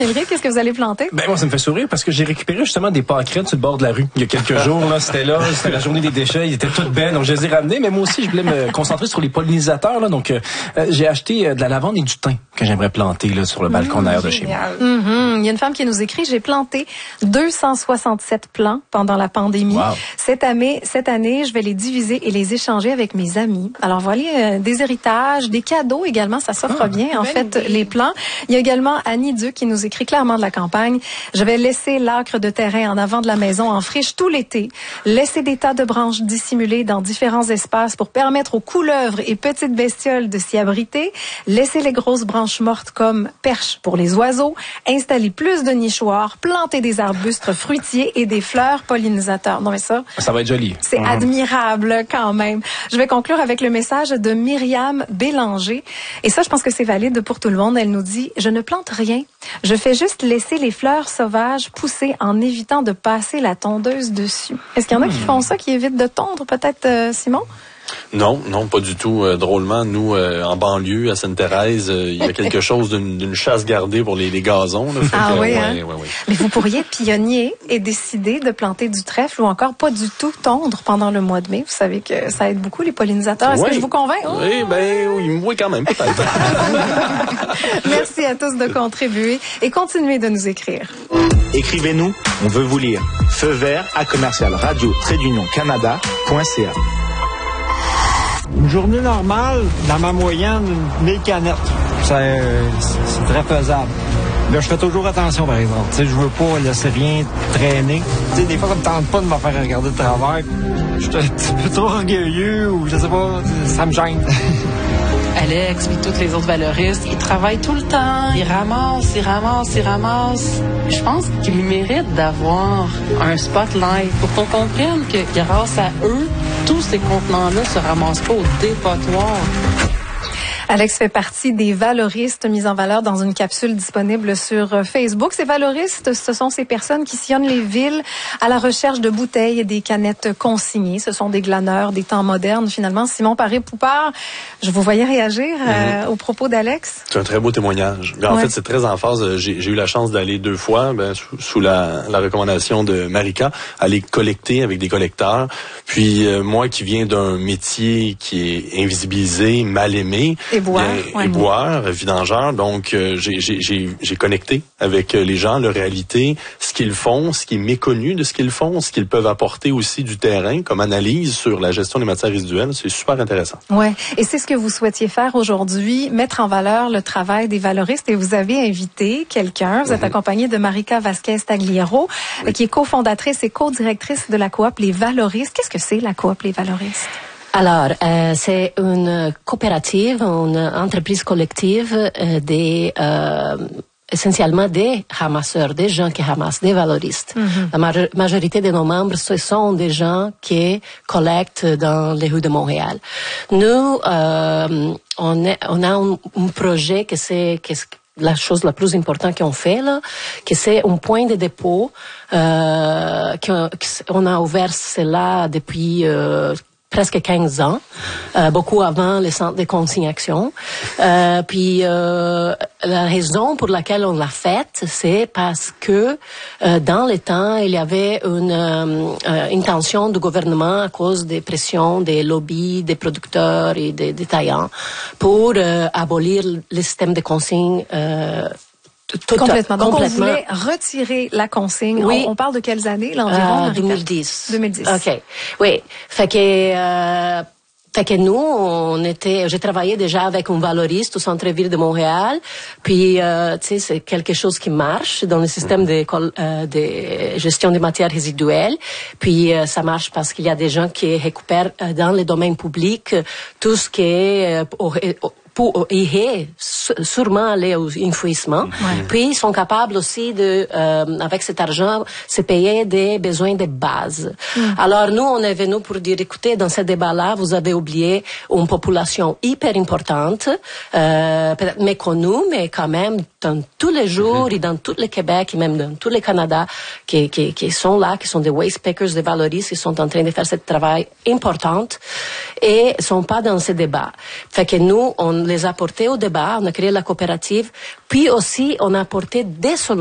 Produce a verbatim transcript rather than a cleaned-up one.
Henry, qu'est-ce que vous allez planter? Ben moi, ça me fait sourire parce que j'ai récupéré justement des pâquerettes sur le bord de la rue il y a quelques jours. Là, c'était là, c'était la journée des déchets, ils étaient toutes belles, donc je les ai ramenés. Mais moi aussi, je voulais me concentrer sur les pollinisateurs. Là, donc, euh, j'ai acheté euh, de la lavande et du thym que j'aimerais planter là sur le balcon mmh, d'ailleurs de chez moi. Mmh, il y a une femme qui nous écrit, j'ai planté deux cent soixante-sept plants pendant la pandémie. Wow. Cette année, cette année, je vais les diviser et les échanger avec mes amis. Alors voilà, euh, des héritages, des cadeaux également, ça s'offre ah, bien. En fait, idée. Les plants. Il y a également Annie Duc qui nous écrit clairement de la campagne. Je vais laisser l'acre de terrain en avant de la maison en friche tout l'été, laisser des tas de branches dissimulées dans différents espaces pour permettre aux couleuvres et petites bestioles de s'y abriter, laisser les grosses branches mortes comme perches pour les oiseaux, installer plus de nichoirs, planter des arbustes fruitiers et des fleurs pollinisateurs. Non mais ça, ça va être joli. C'est mmh. admirable quand même. Je vais conclure avec le message de Myriam Bélanger. Et ça, je pense que c'est valide pour tout le monde. Elle nous dit, je ne plante rien. Je fais juste laisser les fleurs sauvages pousser en évitant de passer la tondeuse dessus. Est-ce qu'il y en a qui font ça, qui évitent de tondre, peut-être, euh, Simon? Non, non, pas du tout. Euh, drôlement, nous, euh, en banlieue, à Sainte-Thérèse, euh, il y a quelque chose d'une, d'une chasse gardée pour les, les gazons. Là, ah que, oui, ouais, hein? ouais, ouais. Mais vous pourriez être pionnier et décider de planter du trèfle ou encore pas du tout tondre pendant le mois de mai. Vous savez que ça aide beaucoup les pollinisateurs. Est-ce ouais. que je vous convainc? Oh! Oui, ben oui, oui, quand même, peut-être. Merci à tous de contribuer et continuez de nous écrire. Écrivez-nous, on veut vous lire. Feu vert à commercial radio trait d'union canada point c a. Une journée normale, dans ma moyenne, mille canettes. C'est, c'est très faisable. Là, je fais toujours attention, par exemple. Tu sais, je veux pas laisser rien traîner. Tu sais, des fois, ça me tente pas de me faire regarder de travers. Je suis un petit peu trop orgueilleux ou je sais pas, ça me gêne. Alex et toutes les autres valoristes, ils travaillent tout le temps. Ils ramassent, ils ramassent, ils ramassent. Je pense qu'ils méritent d'avoir un spotlight pour qu'on comprenne que grâce à eux, tous ces contenants-là se ramassent pas au dépotoir. Alex fait partie des valoristes mis en valeur dans une capsule disponible sur Facebook. Ces valoristes, ce sont ces personnes qui sillonnent les villes à la recherche de bouteilles et des canettes consignées. Ce sont des glaneurs des temps modernes, finalement. Simon Paré-Poupard, je vous voyais réagir euh, mm-hmm. aux propos d'Alex. C'est un très beau témoignage. En ouais. fait, c'est très en phase. J'ai, j'ai eu la chance d'aller deux fois, ben, sous, sous la, la recommandation de Marika, aller collecter avec des collecteurs. Puis euh, moi qui viens d'un métier qui est invisibilisé, mal aimé, Éboueur, ouais. éboueur, vidangeur. Donc, euh, j'ai, j'ai, j'ai, j'ai connecté avec les gens, leur réalité, ce qu'ils font, ce qui est méconnu de ce qu'ils font, ce qu'ils peuvent apporter aussi du terrain comme analyse sur la gestion des matières résiduelles. C'est super intéressant. Ouais, et c'est ce que vous souhaitiez faire aujourd'hui, mettre en valeur le travail des valoristes. Et vous avez invité quelqu'un, vous êtes mm-hmm. accompagné de Marika Vasquez-Tagliero, oui. qui est cofondatrice et co-directrice de la coop Les Valoristes. Qu'est-ce que c'est la coop Les Valoristes? Alors, euh, c'est une coopérative, une entreprise collective euh, des euh, essentiellement des ramasseurs, des gens qui ramassent, des valoristes. Mm-hmm. La ma- majorité de nos membres, ce sont des gens qui collectent dans les rues de Montréal. Nous, euh, on, est, on a un, un projet que c'est que la chose la plus importante qu'on fait là, que c'est un point de dépôt euh, qu'on a ouvert cela depuis euh, presque quinze ans, euh, beaucoup avant les centres de consignation. Euh, puis euh, la raison pour laquelle on l'a faite, c'est parce que euh, dans les temps, il y avait une euh, intention du gouvernement à cause des pressions des lobbies, des producteurs et des détaillants pour euh, abolir le système de consigne. Euh, Tout complètement. Donc, complètement. on voulait retirer la consigne. Oui. On, on parle de quelles années, là, environ? Euh, deux mille dix. deux mille dix. OK. Oui. Fait que, euh, fait que nous, on était, j'ai travaillé déjà avec un valoriste au centre-ville de Montréal. Puis, euh, tu sais, c'est quelque chose qui marche dans le système de, euh, de gestion des matières résiduelles. Puis, euh, ça marche parce qu'il y a des gens qui récupèrent euh, dans le domaine public tout ce qui est, euh, pour y sûrement aller au enfouissement. Ouais. Puis ils sont capables aussi de, euh, avec cet argent, se payer des besoins de base. Mm. Alors nous, on est venu pour dire, écoutez, dans ce débat-là, vous avez oublié une population hyper importante, euh, peut-être méconnue, mais quand même dans tous les jours mm-hmm. et dans tout le Québec et même dans tout le Canada, qui, qui, qui sont là, qui sont des waste pickers, des valoristes, qui sont en train de faire ce travail important et sont pas dans ce débat. Fait que nous, on les a portés au débat, on a créé la coopérative, puis aussi on a apporté des solutions